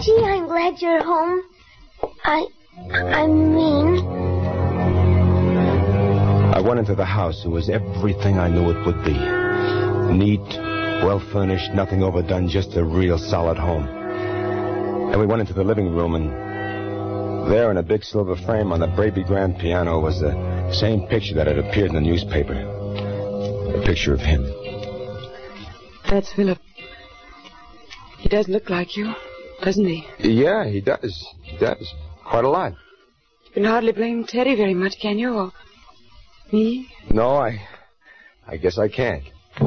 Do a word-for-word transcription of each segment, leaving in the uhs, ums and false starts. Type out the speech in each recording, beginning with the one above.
Gee, I'm glad you're home. I... I mean... I went into the house. It was everything I knew it would be. Neat, well-furnished, nothing overdone, just a real solid home. And we went into the living room, and there in a big silver frame on the Braby grand piano was the same picture that had appeared in the newspaper. A picture of him. That's Philip. He does look like you, doesn't he? Yeah, he does. He does. Quite a lot. You can hardly blame Teddy very much, can you? Or me? No, I... I guess I can't.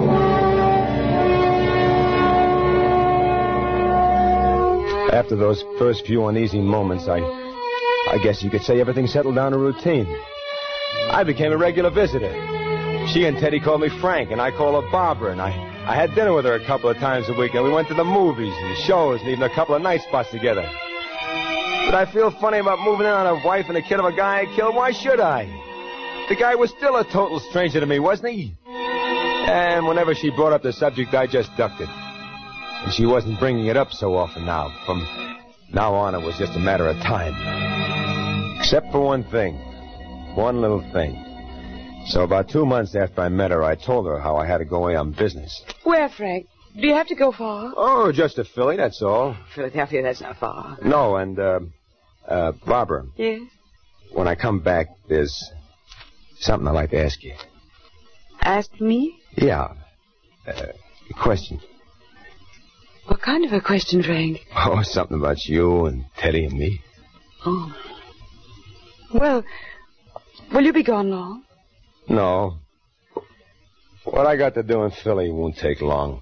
After those first few uneasy moments, I... I guess you could say everything settled down to routine. I became a regular visitor. She and Teddy called me Frank, and I called her Barbara, and I, I had dinner with her a couple of times a week, and we went to the movies and shows and even a couple of night spots together. Did I feel funny about moving in on a wife and a kid of a guy I killed? Why should I? The guy was still a total stranger to me, wasn't he? And whenever she brought up the subject, I just ducked it. And she wasn't bringing it up so often now. From now on, it was just a matter of time. Except for one thing. One little thing. So about two months after I met her, I told her how I had to go away on business. Where, Frank? Do you have to go far? Oh, just to Philly, that's all. Philadelphia, that's not far. No, and, uh, uh, Barbara. Yes? When I come back, there's something I'd like to ask you. Ask me? Yeah. Uh, a question. What kind of a question, Frank? Oh, something about you and Teddy and me. Oh. Well, will you be gone long? No. What I got to do in Philly won't take long.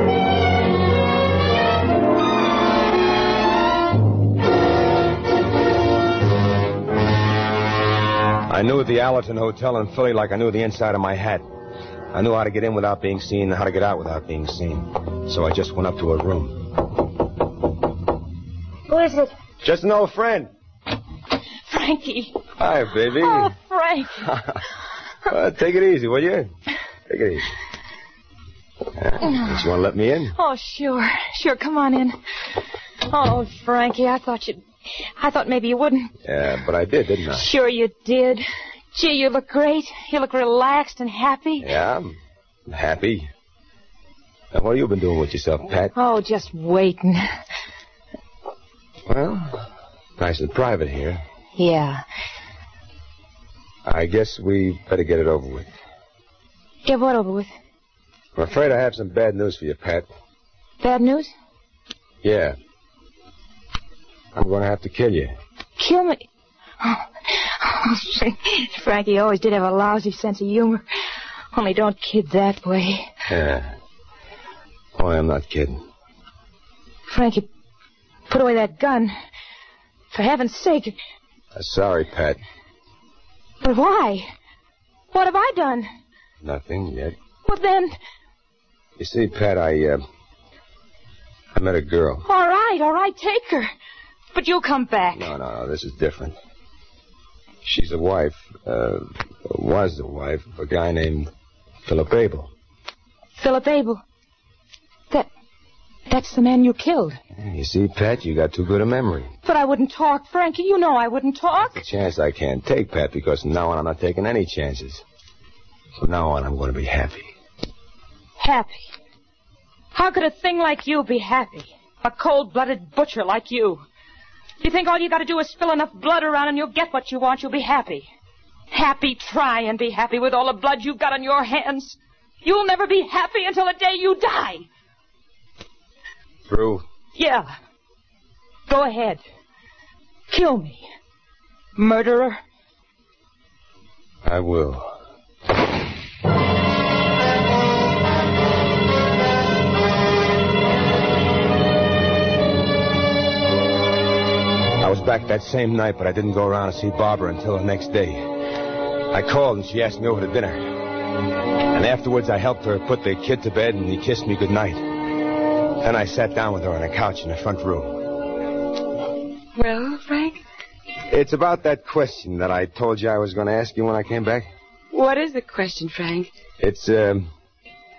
I knew the Allerton Hotel in Philly like I knew the inside of my hat. I knew how to get in without being seen and how to get out without being seen. So I just went up to her room. Who is it? Just an old friend. Frankie. Hi, baby. Oh, Frank. uh, take it easy, will you? Take it easy. Uh, don't you want to let me in? Oh, sure. Sure, come on in. Oh, Frankie, I thought you'd... I thought maybe you wouldn't. Yeah, but I did, didn't I? Sure you did. Gee, you look great. You look relaxed and happy. Yeah, I'm happy. Now, what have you been doing with yourself, Pat? Oh, just waiting. Well, nice and private here. Yeah. I guess we better get it over with. Get what over with? I'm afraid I have some bad news for you, Pat. Bad news? Yeah. I'm going to have to kill you. Kill me? Oh, oh, Frankie always did have a lousy sense of humor. Only don't kid that way. Yeah. Oh, I'm not kidding. Frankie, put away that gun. For heaven's sake. Uh, sorry, Pat. But why? What have I done? Nothing yet. Well, then... You see, Pat, I, uh... I met a girl. All right, all right, take her. But you'll come back. No, no, no, this is different. She's a wife, uh, was the wife of a guy named Philip Abel. Philip Abel? That, that's the man you killed. You see, Pat, you got too good a memory. But I wouldn't talk, Frankie. You know I wouldn't talk. It's a chance I can't take, Pat, because from now on I'm not taking any chances. From now on I'm going to be happy. Happy? How could a thing like you be happy? A cold-blooded butcher like you. You think all you got to do is spill enough blood around and you'll get what you want, you'll be happy. Happy, try and be happy with all the blood you've got on your hands. You'll never be happy until the day you die. True? Yeah. Go ahead. Kill me. Murderer. I will. I was back that same night, but I didn't go around to see Barbara until the next day. I called and she asked me over to dinner. And afterwards I helped her put the kid to bed and he kissed me goodnight. Then I sat down with her on a couch in the front room. Well, Frank? It's about that question that I told you I was going to ask you when I came back. What is the question, Frank? It's, um...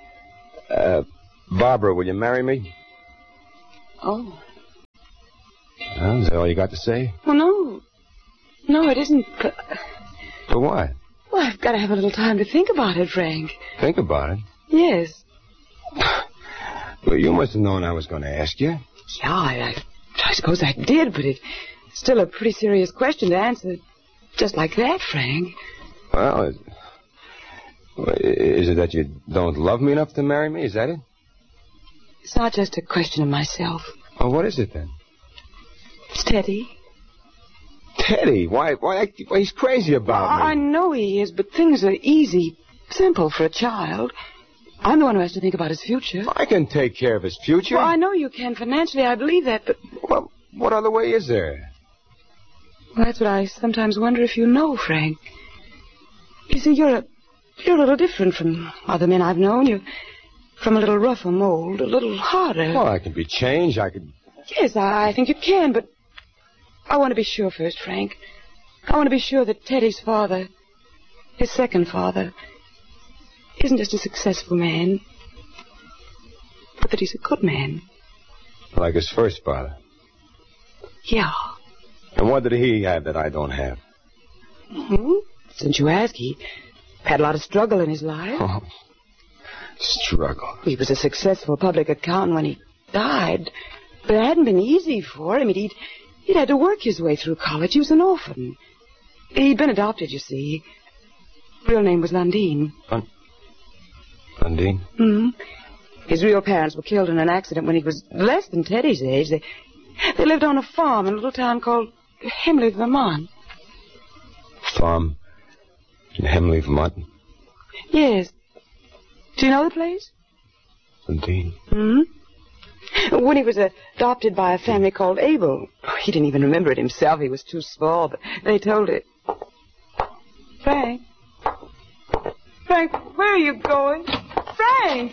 Uh, Barbara, will you marry me? Oh. Well, is that all you got to say? Well, no. No, it isn't. For what? Well, I've got to have a little time to think about it, Frank. Think about it? Yes. Well, you must have known I was going to ask you. Yeah, I, I, I suppose I did, but it's still a pretty serious question to answer just like that, Frank. Well, is, is it that you don't love me enough to marry me? Is that it? It's not just a question of myself. Well, what is it then? It's Teddy. Teddy? Why, why, why he's crazy about well, me. I know he is, but things are easy, simple for a child. I'm the one who has to think about his future. I can take care of his future. Well, I know you can financially. I believe that, but... Well, what other way is there? Well, that's what I sometimes wonder if you know, Frank. You see, you're a, you're a little different from other men I've known. You're from a little rougher mold, a little harder. Well, I can be changed. I could... Yes, I, I think you can, but I want to be sure first, Frank. I want to be sure that Teddy's father, his second father, isn't just a successful man, but that he's a good man. Like his first father? Yeah. And what did he have that I don't have? Hmm? Since you ask, he had a lot of struggle in his life. Oh, struggle. He was a successful public accountant when he died, but it hadn't been easy for him. He'd, he'd had to work his way through college. He was an orphan. He'd been adopted, you see. Real name was Lundeen. Lund- Lundeen? Hmm. His real parents were killed in an accident when he was less than Teddy's age. They, they lived on a farm in a little town called Hemley, Vermont. Farm in Hemley, Vermont? Yes. Do you know the place? Lundeen? Hmm. When he was adopted by a family called Abel. He didn't even remember it himself. He was too small, but they told it. Frank? Frank, where are you going? Frank!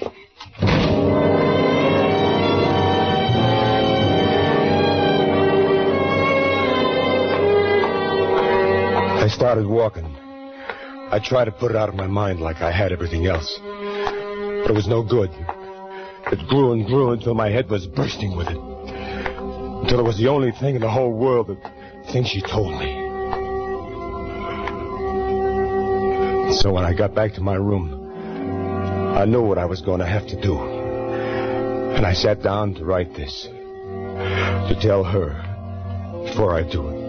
I started walking. I tried to put it out of my mind like I had everything else. But it was no good. It grew and grew until my head was bursting with it. Until it was the only thing in the whole world, the thing she told me. So when I got back to my room, I knew what I was going to have to do. And I sat down to write this. To tell her before I do it.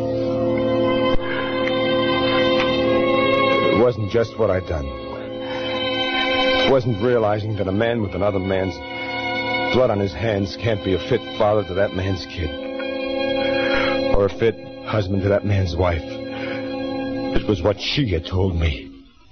It wasn't just what I'd done. It wasn't realizing that a man with another man's blood on his hands can't be a fit father to that man's kid. Or a fit husband to that man's wife. It was what she had told me.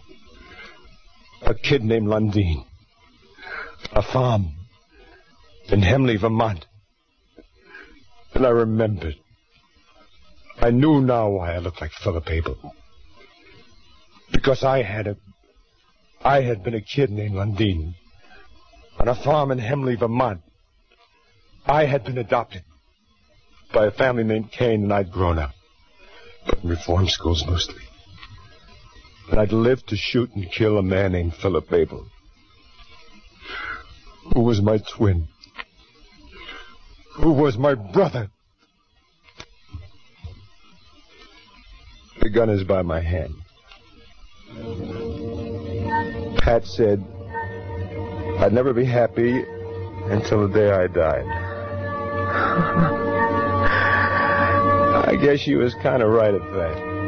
A kid named Lundeen. A farm in Hemley, Vermont. And I remembered. I knew now why I looked like Philip Abel. Because I had a... I had been a kid named Lundeen. On a farm in Hemley, Vermont. I had been adopted by a family named Kane, and I'd grown up. But in reform schools mostly. And I'd lived to shoot and kill a man named Philip Abel. Who was my twin. Who was my brother. The gun is by my hand. Pat said I'd never be happy until the day I died. I guess she was kind of right at that.